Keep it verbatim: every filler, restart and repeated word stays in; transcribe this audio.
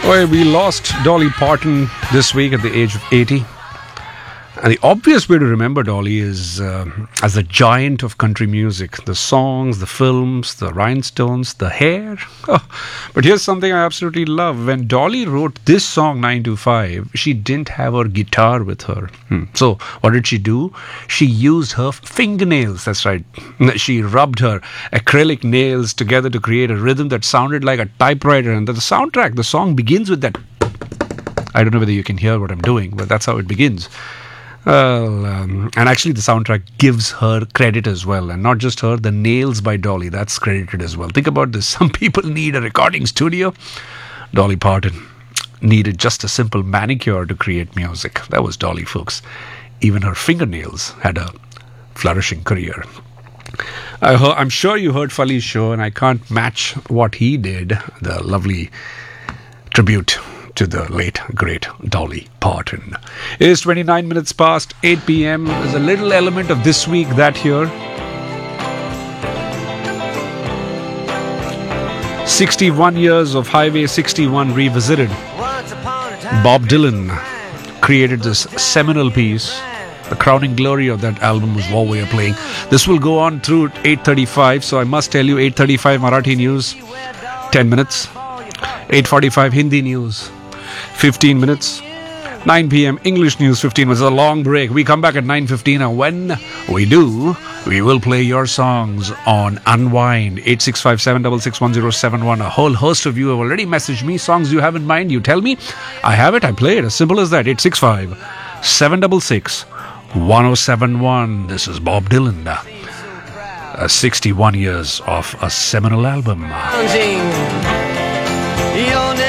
Well, we lost Dolly Parton this week at the age of eighty. And the obvious way to remember Dolly is uh, as a giant of country music. The songs, the films, the rhinestones, the hair. Oh, but here's something I absolutely love. When Dolly wrote this song, nine two five, she didn't have her guitar with her. Hmm. So what did she do? She used her fingernails. That's right. She rubbed her acrylic nails together to create a rhythm that sounded like a typewriter. And the soundtrack, the song begins with that. I don't know whether you can hear what I'm doing, but that's how it begins. Well, um, and actually the soundtrack gives her credit as well. And not just her, the nails by Dolly, that's credited as well. Think about this. Some people need a recording studio. Dolly Parton needed just a simple manicure to create music. That was Dolly, folks. Even her fingernails had a flourishing career. I heard, I'm sure you heard Fali's show, and I can't match what he did. The lovely tribute to the late, great Dolly Parton. It is twenty-nine minutes past eight p.m. There's a little element of this week, that here. sixty-one years of Highway sixty-one revisited. Bob Dylan created this seminal piece. The crowning glory of that album was what we are playing. This will go on through eight thirty-five, so I must tell you, eight thirty-five Marathi news, ten minutes. eight forty-five Hindi news, fifteen minutes. nine p.m. English news, fifteen minutes. A long break. We come back at nine fifteen, and when we do, we will play your songs on Unwind. eight six five, seven six six, one zero seven one. A whole host of you have already messaged me songs you have in mind. You tell me, I have it, I play it. As simple as that. eight six five, seven six six, one zero seven one. This is Bob Dylan. Uh, sixty-one years of a seminal album. Your name